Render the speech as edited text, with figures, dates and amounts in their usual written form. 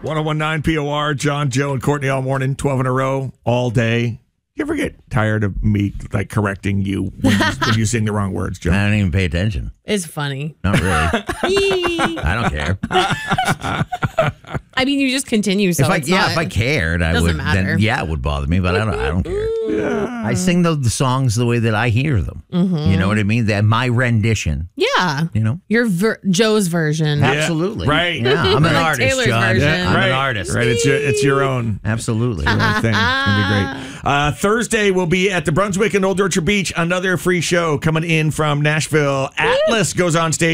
1019 POR, John, Joe, and Courtney all morning, 12 in a row, all day. You ever get tired of me correcting you when you sing the wrong words, Joe? I don't even pay attention. It's funny. Not really. I don't care. I mean, you just continue. So if I cared, I would. Then it would bother me. But I don't care. Yeah. I sing the songs the way that I hear them. Mm-hmm. You know what I mean? That my rendition. Yeah. You know, your Joe's version. Yeah. Absolutely. Right. Yeah. I'm an artist, Taylor's John. version. Yeah. I'm an artist. Right. It's your own. Absolutely. Your own thing. It's gonna be great. Thursday we'll be at the Brunswick and Old Orchard Beach. Another free show coming in from Nashville. Atlas goes on stage.